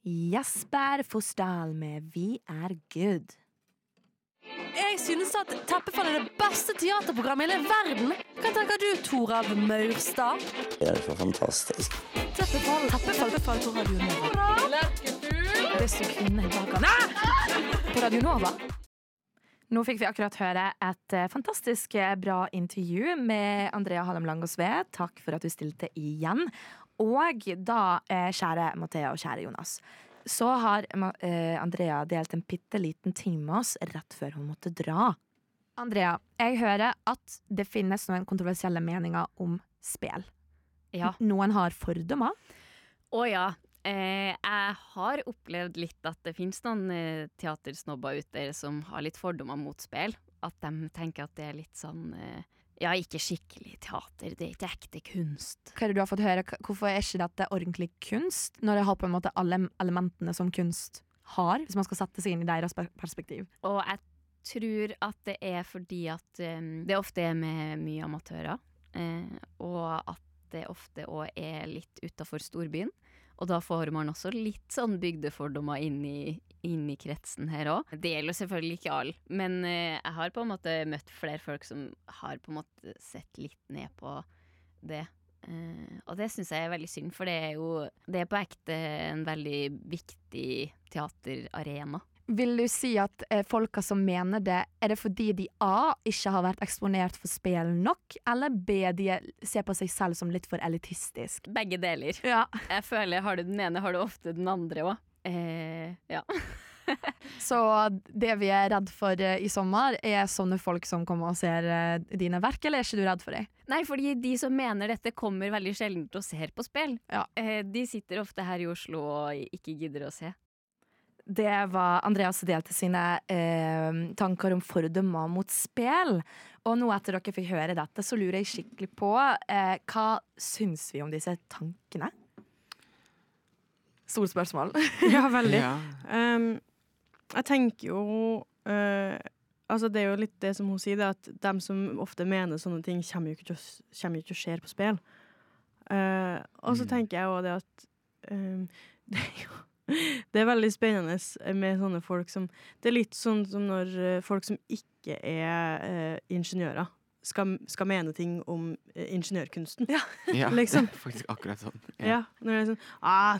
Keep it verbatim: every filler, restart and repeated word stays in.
Jesper Fosdal med Vi er good. Jeg synes at Teppefall er det beste teaterprogrammet i hele verden. Hva tenker du, Toralv Maurstad? Det er så fantastisk. Teppefall, Teppefall, Teppefall på Radio Nova. Det er så kvinne i bakken. På Radio Nova. Nå fikk vi akkurat høre et fantastisk bra intervju med Andrea Halem Langosve. Takk for at du stilte igjen. Og da, kjære Mathea og kjære Jonas, så har Andrea delt en pitteliten ting med oss rett før hun måtte dra. Andrea, jeg hører at det finnes noen kontroversielle meninger om spill. Ja. Noen har fordommer. Å ja, eh, jeg har opplevd litt at det finnes noen eh, teatersnobber ute der som har litt fordommer mot spill. At de tenker at det er litt sånn, eh, ja, ikke skikkelig teater, det er ikke ekte kunst. Hva er det du har fått høre? Hvorfor er ikke dette ordentlig kunst, når det har på en måte alle elementene som kunst har, hvis man skal sette seg inn i deres perspektiv? Og jeg tror at det er fordi at um, det ofte er med mye amatører, eh, og at det ofte også er litt utenfor storbyen. Og da får man også litt sånn bygdefordommer inn i, inn i kretsen her også. Det gjelder selvfølgelig ikke alle, men eh, jeg har på en måte møtt flere folk som har på en måte sett litt ned på det. Eh, og det synes jeg er veldig synd, for det er jo det er på ekte en veldig viktig teaterarena. Vil du si at eh, folka som mener det, er det fordi de A, ikke har vært eksponert for spill nok, eller B, de ser på seg selv som litt for elitistisk? Begge deler. Ja. Jeg føler, har du den ene, har du ofte den andre også. Eh, ja. Så det vi er redd for eh, i sommer, er sånne folk som kommer og ser eh, dine verk, eller er ikke du redd for dem? Nei, fordi de som mener dette kommer veldig sjelden og ser på spill. Ja. Eh, de sitter ofte her i Oslo og ikke gidder å se. Det var Andreas som delte sine eh, tanker om fordommer mot spill. Og nå etter dere fikk høre dette, så lurer jeg skikkelig på eh, hva syns vi om disse tankene? Stort spørsmål. Ja, veldig. Ja. Um, jeg tenker jo uh, altså det er jo litt det som hun sier, det at dem som ofte mener sånne ting kommer jo ikke til å, kommer jo ikke til å skje på spill. Uh, og så Mm. tenker jeg også det at um, det er jo det er veldig spennende med sånne folk som det er litt sånn som når uh, folk som ikke er uh, ingeniører skal, skal mene ting om uh, ingeniørkunsten. Ja. Ja, Liksom. det er faktisk akkurat sånn. Ja, når det er sånn, ah,